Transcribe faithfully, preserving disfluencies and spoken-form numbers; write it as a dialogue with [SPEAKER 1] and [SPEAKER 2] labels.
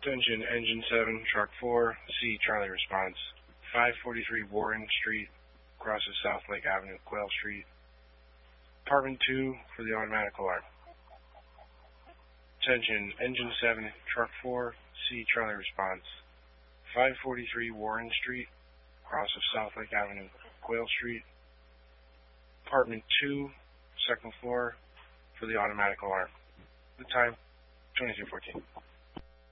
[SPEAKER 1] Attention, Engine seven, Truck four, C, Charlie response. five forty-three Warren Street, crosses South Lake Avenue, Quail Street. Apartment two for the automatic alarm. Attention, Engine seven, Truck four, C, Charlie response. five forty-three Warren Street, cross of South Lake Avenue, Quail Street. Apartment two, second floor for the automatic alarm. The time, twenty-two fourteen.